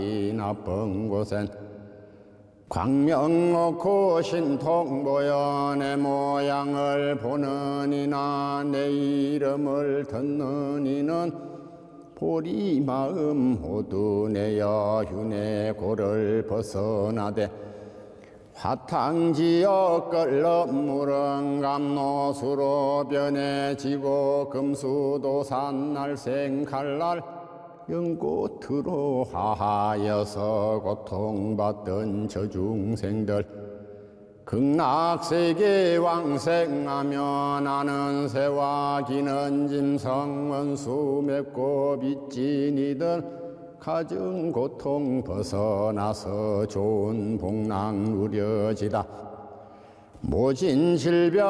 이 나쁜 곳엔 광명 놓고 신통 보여 내 모양을 보는 이나 내 이름을 듣는 이는 보리 마음 모두 내어 휴내 고를 벗어나되 화탕지어 끓는 물은 감노수로 변해지고 금수도산 날생 칼날 연꽃으로 하하여서 고통받던 저 중생들 극락세계 왕생하며 나는 새와 기는 짐승 원수 맺고 빚진 이들 가증 고통 벗어나서 좋은 복락 누려지다 모진 질병